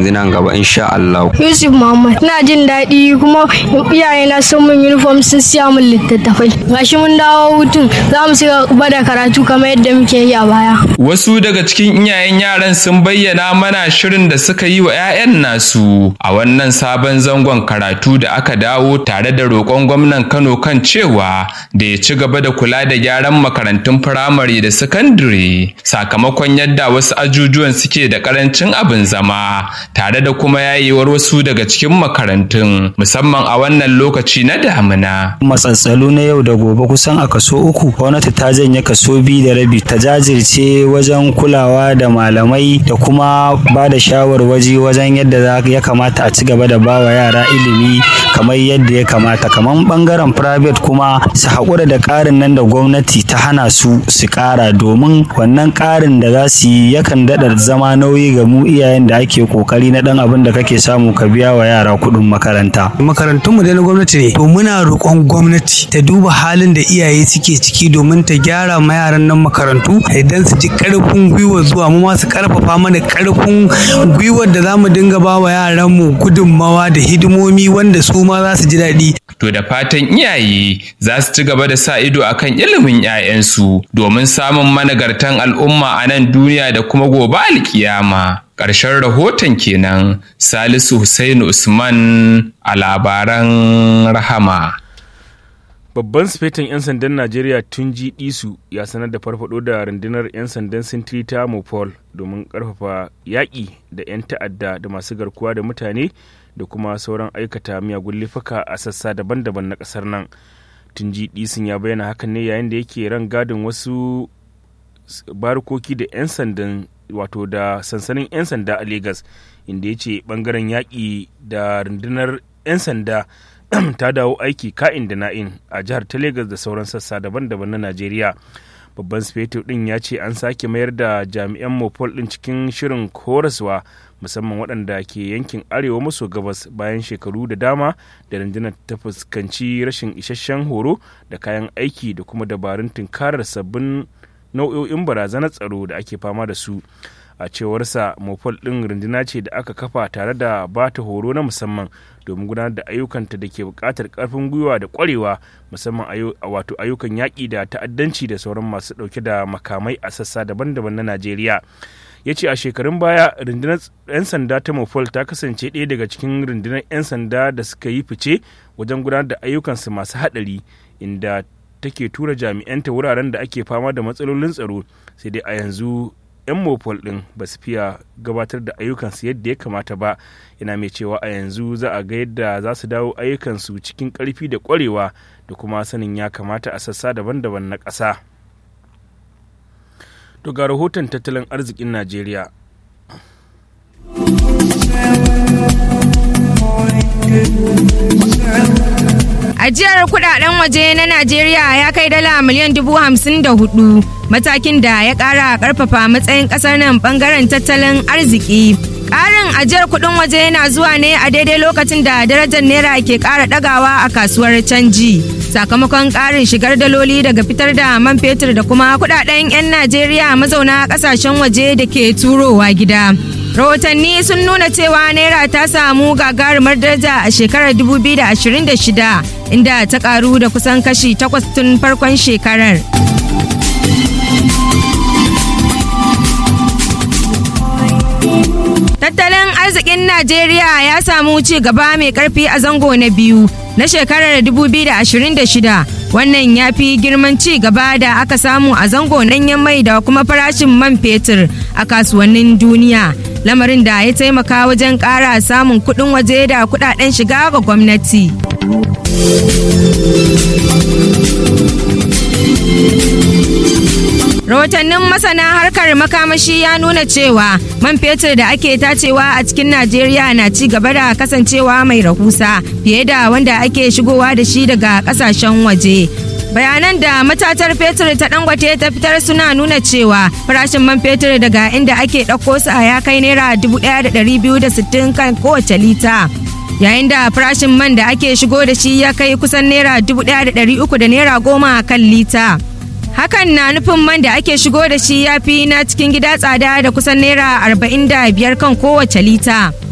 yanzu nan gaba insha Allah. Yusuf Muhammad, ina jin daɗi kuma iyayena sun min uniform sun siya min littattafai. Gashi mun dawo hutun za mu ci gaba da karatu kamar yadda muke yi a baya. Wasu daga cikin iyayen yaran sun bayyana mana shirin da suka yi wa 'ya'yan nasu a wannan sabon zangon karatu da aka dawo, tare da roƙon gwamnan Kano kan cewa da ya ci gaba da kula da gyaran makarantun firamare da sakandare sakamakon yadda wasu ajujuwan suke da karancin abin zama, tare da kuma yayewar wasu daga cikin makarantun musamman a wannan lokaci na damina. Matsatsalu na yau da gobe kusan a kaso 3, gwamnati ta janye kaso 2.5, ta jajirce wajen kulawa da malamai da kuma ba da shawarwaji wajen yadda ya kamata a ci gaba da bawa yara ilimi kamar yadda ya kamata. Kamar bangaren private kuma su haƙura da ƙarin nan da gwamnati ta hana su ƙara, domin wannan ƙarin da za su yi yakan daɗa zama nauyi ga mu iyayen da ake ƙoƙari na ɗan abin da kake samu ka biya wa yara kuɗin makaranta. Makarantunmu da na gwamnati ne, to muna roƙon gwamnati ta duba halin da iyaye suke ciki domin ta gyara ma yaran nan makarantu idan su ji ƙarfin gwiwa zuwa mu ma su ƙarfafa mana ƙarfin gwiwar da za mu dinga ba wa yaranmu gudunmawa da hidimomi wanda su ma za su ji daɗi. To da fatan iyaye za su ci gaba da sa ido akan ilimin 'ya'yansu domin samun managartan al'umma a nan duniya da kuma gobe alkiyama. Ƙarshen rahoton kenan. Salisu Hussainu Usman a labaran Rahama. Babban sifetin 'yan sandan Najeriya Tunji Disu ya sanar da farfado da rundunar 'yan sandan sintiri ta Mopol domin ƙarfafa yaƙi da 'yan ta'adda da masu garkuwa da mutane da kuma sauran aikata miyagun laifuka a sassa daban-daban na ƙasar nan. Tunji Disun ya bayyana hakan ne yayin da yake ran gadin wasu barkoki da 'yan sandan wato da sansanin 'yan sanda a Legas, inda ya ce ɓangaren yaƙi da rundunar 'yan sanda ta dawo aiki ka'in da na'in a jihar ta Legas da sauran sassa daban-daban na Najeriya. Babban sufeto ɗin ya ce an sake mayar da jami'an Mopol ɗin cikin shirin horaswa musamman waɗanda ke yankin arewa maso gabas bayan shekaru da dama da rundunar ta fuskanci rashin isasshen horo da kayan aiki da kuma dabarun tunkarar sabbin nau'o'in barazanar tsaro da ake fama da su. A cewarsa Mopol ɗin runduna ce da aka kafa tare da ba ta horo na musamman domin gudanar da ayyukanta da ke buƙatar ƙarfin gwiwa da ƙwarewa musamman wato ayyukan yaƙi da ta'addanci da sauran masu ɗauke da makamai a sassa daban-daban na Najeriya. Ya ce a shekarun baya rundunar 'yan sanda ta Mopol ta kasance ɗaya daga cikin rundunar 'yan sanda da suka yi fice wajen gudanar da ayyukansu masu haɗari, inda take tura jami'anta wuraren da ake fama da matsalolin tsaro. Sai dai a yanzu 'yan Mopol ɗin ba su fiya gabatar da ayyukansu yadda ya kamata ba. Yana mai cewa a yanzu za a ga yadda za su dawo ayyukansu cikin ƙarfi da ƙwarewa da kuma sanin ya kamata a sassa daban-daban na ƙasa. To ga rahoton tattalin arzikin Najeriya. Ajiyar kudaden waje na Najeriya ya kai dala miliyan 54,000, matakin da ya kara karfafa matsayin kasar nan bangaren tattalin arziki. Karin ajiyar kudin waje yana zuwa ne a daidai lokacin da darajar naira ke kara dagawa a kasuwar canji, sakamakon karin shigar daloli daga fitar da man fetur da kuma kudaden 'yan Najeriya mazauna kasashen waje da ke turowa gida. Rahotanni sun nuna cewa naira ta samu gagarumar daraja a shekarar 2026, inda ta karu da kusan kashi 8 tun farkon shekarar. Tattalin arzikin Najeriya ya samu ci gaba mai karfi a zango na biyu na shekarar 2026. Wannan ya fi girman ci gaba da aka samu a zango ɗanyen mai da kuma farashin man fetur a kasuwannin duniya, lamarin da ya taimaka wajen ƙara samun kuɗin waje da kuɗaɗen shiga ga gwamnati. Rahotannin masana harkar makamashi ya nuna cewa man fetur da ake tacewa a cikin Najeriya na ci gaba da kasancewa mai rahusa fiye da wanda ake shigowa da shi daga kasashen waje. Bayanan da matatar fetur ta Dangote ta fitar suna nuna cewa farashin man fetur daga inda ake ɗauko su a ya kai naira 1,260 kan kowace lita, yayin da farashin man da ake shigo da shi ya kai kusan naira 1,300 da naira 10 kan lita. Hakan na nufin man da ake shigo da shi ya fi na cikin gida tsada da kusan naira 45 kan kowace lita.